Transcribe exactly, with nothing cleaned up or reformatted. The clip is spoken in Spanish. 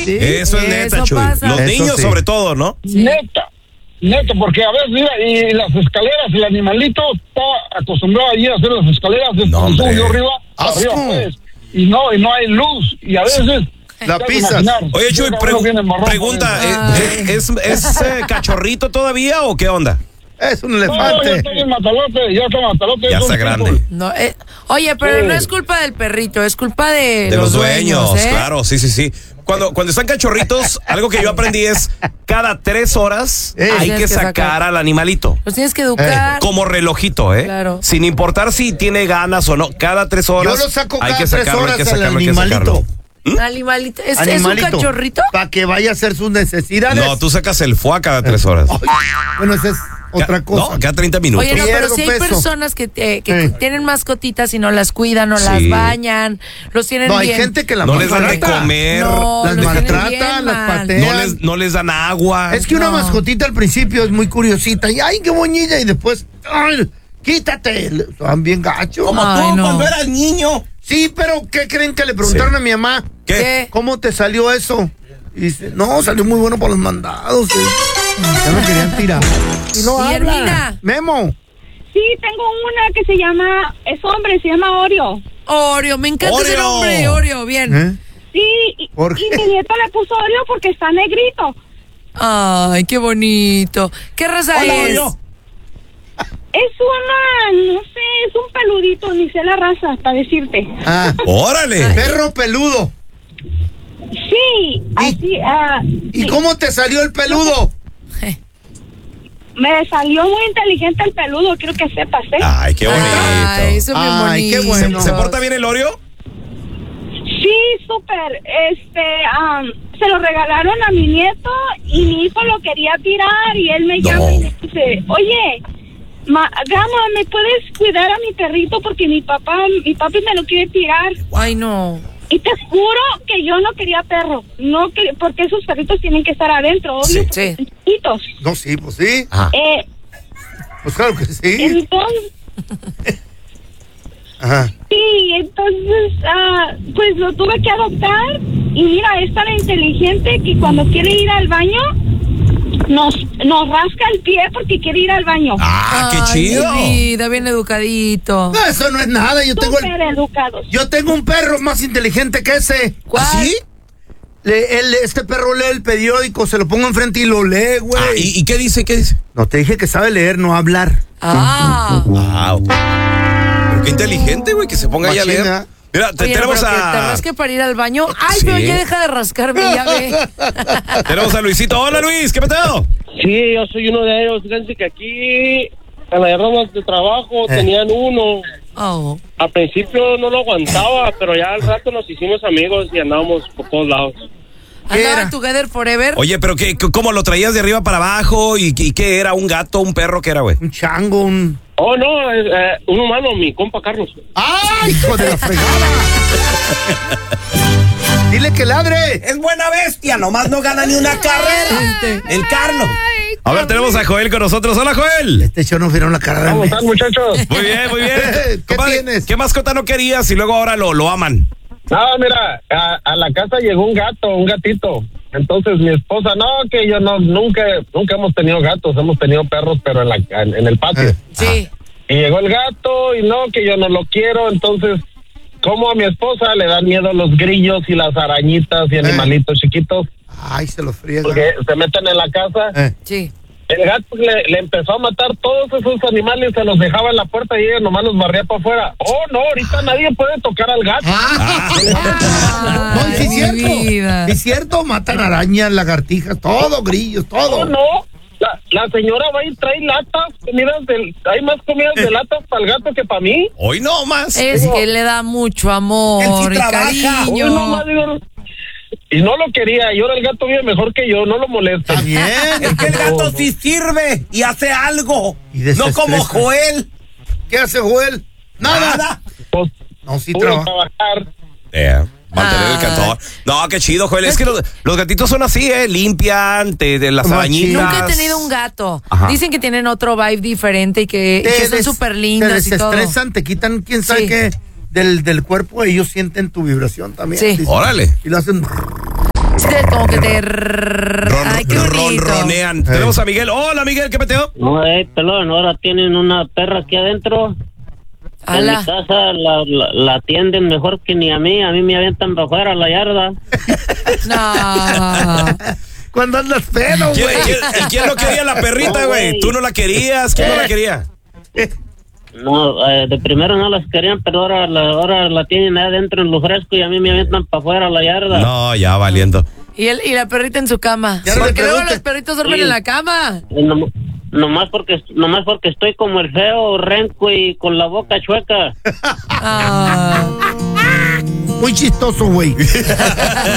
Sí, eso es neta, eso Chuy. pasa. Los Eso niños sí. sobre todo, ¿no? Sí. Neta, neta, porque a veces, mira, y las escaleras, el animalito está acostumbrado allí a hacer las escaleras, desde No, que hombre. subió arriba, Asco. arriba pues, y no, y no hay luz, y a veces... La te has de pisas. imaginar, Oye, Chuy, llega pregu- uno bien embarrado pregunta, por eh, Ay. ¿es, es eh, cachorrito todavía o qué onda? Es un dentro. No, ya elefante. está bien matalote, ya está matalote. Ya es está un grande. pitbull. No, eh, oye, pero Sí. no es culpa del perrito, es culpa de, De los dueños, ¿eh? claro, sí, sí, sí. Cuando, cuando están cachorritos, algo que yo aprendí es cada tres horas Eh. hay Tienes que que sacar sacar. al animalito. Los tienes que educar. Como relojito, ¿eh? Claro. Sin importar si tiene ganas o no, cada tres horas Yo lo saco hay cada que tres sacarlo, hay horas que al sacarlo, hay que animalito. sacarlo. Animalito. ¿Es, ¿Es un Animalito. cachorrito? Para que vaya a hacer sus necesidades. No, tú sacas el foie cada tres horas. Ay, bueno, esa es otra Ca- cosa. No, cada treinta minutos. Oye, no, pero Pierdo si hay peso. personas que, eh, que Sí. tienen mascotitas y no las cuidan, no Sí. las bañan, los tienen No, hay bien. gente que la No les dan de maltrata. comer, No, Las los tienen maltrata, bien las mal. patea. no les, no les dan agua. Es que una No. mascotita al principio es muy curiosita. Y ay, qué boñilla. Y después, ay, quítate. Son bien gachos. Como Ay, tú, no. cuando eras niño. Sí, pero ¿qué creen que le preguntaron Sí. a mi mamá? ¿Qué? ¿Qué? ¿Cómo te salió eso? Y dice, no, salió muy bueno para los mandados. Sí. Ya me querían tirar. Y no Y habla. Hermina. Memo. Sí, tengo una que se llama, es hombre, se llama Oreo. Oreo, me encanta ese Oreo. nombre, Oreo, bien. ¿Eh? Sí, y, ¿Por y qué? mi nieto le puso Oreo porque está negrito. Ay, qué bonito. ¿Qué raza Hola, es? Oreo. Es una, no sé, es un peludito, ni sé la raza, para decirte. Ah, Órale. perro peludo. Sí, así, ah, ¿Y sí. cómo te salió el peludo? Me salió muy inteligente el peludo, quiero que sepas, ¿eh? Ay, qué bonito. Ay, eso es bien Ay, qué bonito. bueno. ¿Se, ¿Se porta bien el Oreo? Sí, súper. Este, am, se lo regalaron a mi nieto y mi hijo lo quería tirar y él me No. llama y me dice, oye, ma, Gama, ¿me puedes cuidar a mi perrito porque mi papá, mi papi me lo quiere tirar? Ay, no. Y te juro que yo no quería perro, no que, porque esos perritos tienen que estar adentro, obvio, Sí. porque Sí. son chiquitos. No, sí, pues sí. Ajá. Eh, Pues claro que sí. entonces, Ajá. sí, entonces, ah, pues lo tuve que adoptar y mira, es tan inteligente que cuando quiere ir al baño, nos, nos rasca el pie porque quiere ir al baño. Ah, qué Ay, chido. mi vida, bien educadito. No, eso no es nada. Yo tengo, Súper el, educados. yo tengo un perro más inteligente que ese. ¿Cuál? ¿Sí? Le, él, este perro lee el periódico, se lo pongo enfrente y lo lee, güey. Ah, ¿y, ¿Y qué dice? ¿Qué dice? No, te dije que sabe leer, no hablar. Ah. Wow. Pero qué inteligente, güey, que se ponga ahí a leer. Machina. Mira, te, Oye, tenemos pero que te a. rasque para ir al baño. Ay, Sí. pero ya deja de rascarme, ya ve. Tenemos a Luisito. Hola, Luis, ¿qué peteo? Sí, yo soy uno de ellos. Fíjense que aquí en las rondas de trabajo Eh. tenían uno. Oh. Al principio no lo aguantaba, pero ya al rato nos hicimos amigos y andábamos por todos lados. ¿Qué ¿Andaban era? together forever? Oye, pero qué, ¿cómo lo traías de arriba para abajo? ¿Y, y qué era? ¿Un gato, un perro? ¿Qué era, güey? Un chango, un... Oh, no, es, eh, un humano, mi compa Carlos. ¡Ay, hijo de la fregada! Dile que ladre. Es buena bestia, nomás no gana ni una carrera. El Carlos. A ver, tenemos a Joel con nosotros. Hola, Joel. Este show no vieron la cara de ¿Cómo mí. están, muchachos? Muy bien, muy bien. ¿Qué Compadre, tienes? ¿Qué mascota no querías y luego ahora lo, lo aman? No, mira, a, a la casa llegó un gato, un gatito. Entonces mi esposa, no, que yo no, nunca, nunca hemos tenido gatos, hemos tenido perros, pero en, la, en, en el patio. Eh. Sí. Y llegó el gato y no, que yo no lo quiero, entonces, como a mi esposa le dan miedo los grillos y las arañitas y animalitos chiquitos, Ay, se lo friega. porque se meten en la casa. Eh. Sí. El gato le, le empezó a matar todos esos animales, se los dejaba en la puerta y ella nomás los barría para afuera. Oh, no, ahorita nadie puede tocar al gato. Ah. No, y sí es Ay, cierto. mi vida. Sí es cierto, matan arañas, lagartijas, todo, grillos, todo. Oh, no. La, la señora va y trae latas, comidas del, hay más comidas de latas para el gato que para mí. Hoy no más. Es que le da mucho amor Él sí y trabaja. cariño. Hoy nomás digo, y no lo quería, y ahora el gato vive mejor que yo, no lo molesta. Está bien. Es que el gato sí sirve y hace algo. Y No desestresa. como Joel. ¿Qué hace Joel? Nada. Nada. Pues, No, sí puro trabaja. trabajar. Eh, mantener el Ah. cantón. No, qué chido, Joel. Es que los, los gatitos son así, ¿eh? Limpian, te, de las Machín. arañitas. Nunca he tenido un gato. Ajá. Dicen que tienen otro vibe diferente y que, y Te que son des- súper Te lindos y todo. desestresan, te quitan, quién sabe Sí. qué, del, del cuerpo, ellos sienten tu vibración también. Sí. dicen. Órale. Y lo hacen... Ustedes como que te... Ron- Ay, qué bonito. ronronean. Tenemos a Miguel. Hola, Miguel, ¿qué peteo? No, eh, pelón, ahora tienen una perra aquí adentro. En Ala. mi casa la, la, la atienden mejor que ni a mí. A mí me avientan para afuera a la yarda. No. Cuando andas pedo, ¿Quién, güey. quién- ¿Y quién no quería la perrita, No, güey? güey. ¿Tú no la querías? ¿Quién no la quería? No, eh, de primero no las querían, pero ahora la, ahora la tienen ahí adentro en lo fresco y a mí me avientan para afuera a la yarda. No, ya valiendo. Y, el, y la perrita en su cama. Ya no Porque le luego pregunte. los perritos duermen Sí. en la cama. Eh, no- nomás porque nomás porque estoy como el feo renco y con la boca chueca. Ah. Muy chistoso, güey.